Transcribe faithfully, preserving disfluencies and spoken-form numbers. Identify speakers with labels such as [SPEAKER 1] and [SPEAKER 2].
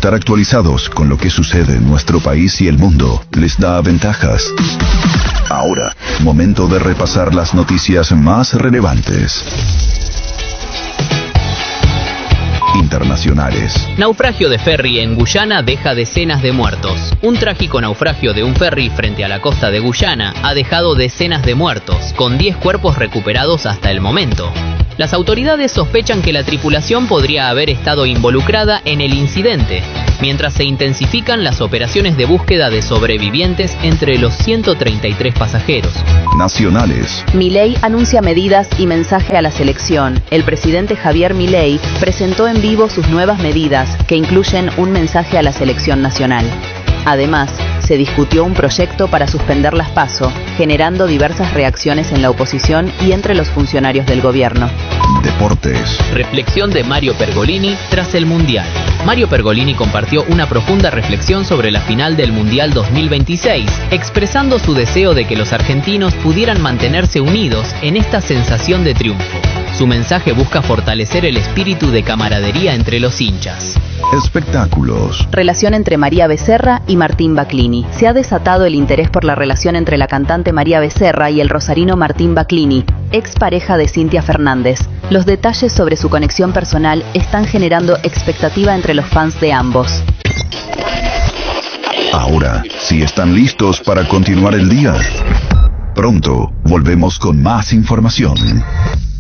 [SPEAKER 1] Estar actualizados con lo que sucede en nuestro país y el mundo les da ventajas. Ahora, momento de repasar las noticias más relevantes. Internacionales.
[SPEAKER 2] Naufragio de ferry en Guyana deja decenas de muertos. Un trágico naufragio de un ferry frente a la costa de Guyana ha dejado decenas de muertos, con diez cuerpos recuperados hasta el momento. Las autoridades sospechan que la tripulación podría haber estado involucrada en el incidente, mientras se intensifican las operaciones de búsqueda de sobrevivientes entre los ciento treinta y tres pasajeros.
[SPEAKER 1] Nacionales.
[SPEAKER 3] Milei anuncia medidas y mensaje a la selección. El presidente Javier Milei presentó en vivo sus nuevas medidas, que incluyen un mensaje a la selección nacional. Además, se discutió un proyecto para suspender las PASO, generando diversas reacciones en la oposición y entre los funcionarios del gobierno.
[SPEAKER 1] Deportes.
[SPEAKER 2] Reflexión de Mario Pergolini tras el Mundial. Mario Pergolini compartió una profunda reflexión sobre la final del Mundial dos mil veintiséis, expresando su deseo de que los argentinos pudieran mantenerse unidos en esta sensación de triunfo. Su mensaje busca fortalecer el espíritu de camaradería entre los hinchas.
[SPEAKER 1] Espectáculos.
[SPEAKER 3] Relación entre María Becerra y Martín Baclini. Se ha desatado el interés por la relación entre la cantante María Becerra y el rosarino Martín Baclini, ex pareja de Cintia Fernández. Los detalles sobre su conexión personal están generando expectativa entre los fans de ambos.
[SPEAKER 1] Ahora, si están listos para continuar el día, pronto volvemos con más información.